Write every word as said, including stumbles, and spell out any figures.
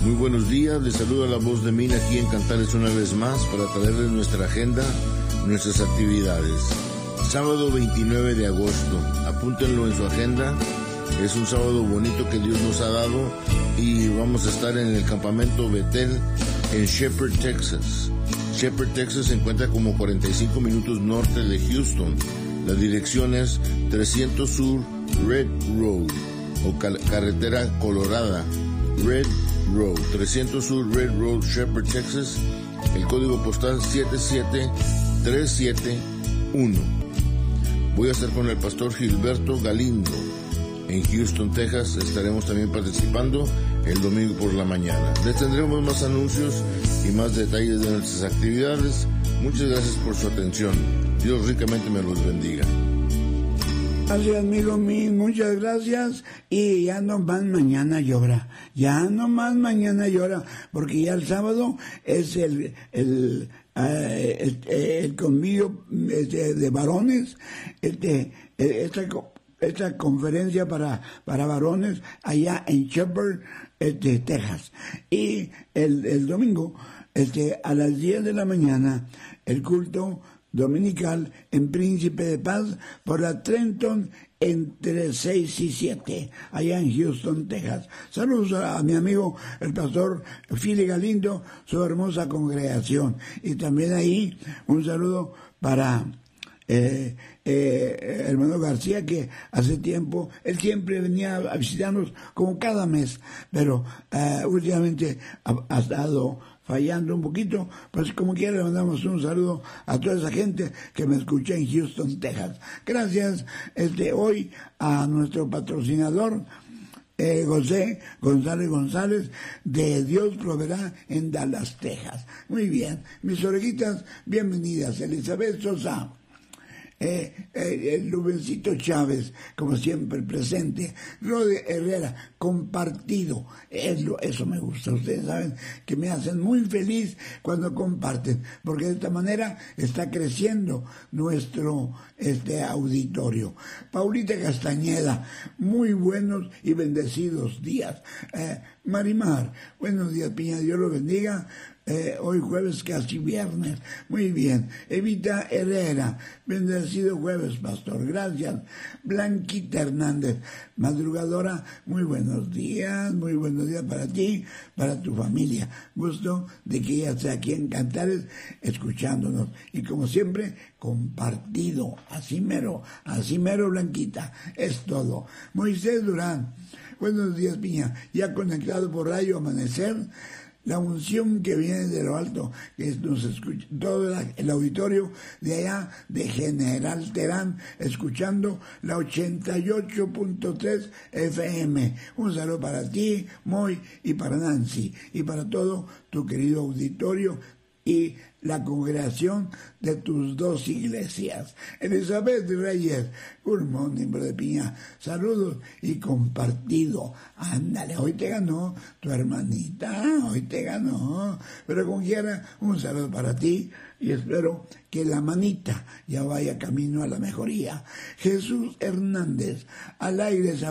Muy buenos días, les saluda la voz de Mina aquí en Cantares una vez más para traerles nuestra agenda, nuestras actividades. Sábado veintinueve de agosto, apúntenlo en su agenda, es un sábado bonito que Dios nos ha dado y vamos a estar en el campamento Betel en Shepherd, Texas. Shepherd, Texas se encuentra como cuarenta y cinco minutos norte de Houston. La dirección es trescientos Sur Red Road o cal- carretera colorada Red Road, trescientos Sur Red Road, Shepherd, Texas. El código postal siete siete tres siete uno. Voy a estar con el pastor Gilberto Galindo en Houston, Texas. Estaremos también participando el domingo por la mañana. Les tendremos más anuncios y más detalles de nuestras actividades. Muchas gracias por su atención. Dios ricamente me los bendiga. Así, amigo mío, muchas gracias. Y ya no más mañana llora. Ya no más mañana llora. Porque ya el sábado es el, el, uh, el, el convivio este, de varones. Este, esta, esta conferencia para, para varones allá en Shepherd, este, Texas. Y el, el domingo, este, a las diez de la mañana, el culto dominical en Príncipe de Paz por la Trenton entre seis y siete, allá en Houston, Texas. Saludos a, a mi amigo el pastor Fili Galindo, su hermosa congregación. Y también ahí un saludo para eh, eh, hermano García, que hace tiempo, él siempre venía a visitarnos como cada mes, pero eh, últimamente ha, ha estado fallando un poquito, pues como quiera le mandamos un saludo a toda esa gente que me escucha en Houston, Texas. Gracias este hoy a nuestro patrocinador eh, José González González de Dios Proveerá en Dallas, Texas. Muy bien, mis orejitas, bienvenidas. Elizabeth Sosa, Eh, eh, el Lubencito Chávez, como siempre presente, Rode Herrera, compartido, es lo, eso me gusta, ustedes saben que me hacen muy feliz cuando comparten, porque de esta manera está creciendo nuestro este auditorio. Paulita Castañeda, muy buenos y bendecidos días. eh, Marimar, buenos días, Piña, Dios lo bendiga. Eh, hoy jueves, casi viernes. Muy bien. Evita Herrera, bendecido jueves, pastor. Gracias. Blanquita Hernández, madrugadora, muy buenos días, muy buenos días para ti, para tu familia. Gusto de que ella esté aquí en Cantares, escuchándonos. Y como siempre, compartido. Así mero, así mero, Blanquita. Es todo. Moisés Durán, buenos días, Piña. Ya conectado por Radio Amanecer. La unción que viene de lo alto, que nos escucha todo la, el auditorio de allá de General Terán, escuchando la ochenta y ocho punto tres F M. Un saludo para ti, Moy, y para Nancy, y para todo tu querido auditorio y la congregación de tus dos iglesias. Elizabeth Reyes, good morning, brother Piña, saludos y compartido. Ándale, hoy te ganó tu hermanita, hoy te ganó, pero como quiera, un saludo para ti y espero que la manita ya vaya camino a la mejoría. Jesús Hernández, al aire.